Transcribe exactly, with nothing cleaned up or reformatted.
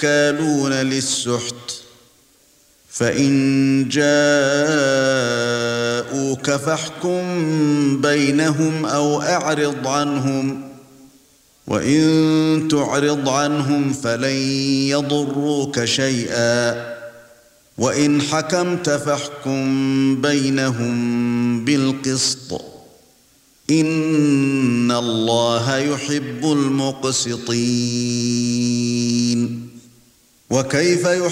أكالون للسحت فإن جاءوك فاحكم بينهم أو أعرض عنهم وإن تعرض عنهم فلن يضروك شيئا وإن حكمت فاحكم بينهم بالقسط إن الله يحب المقسطين. وكيف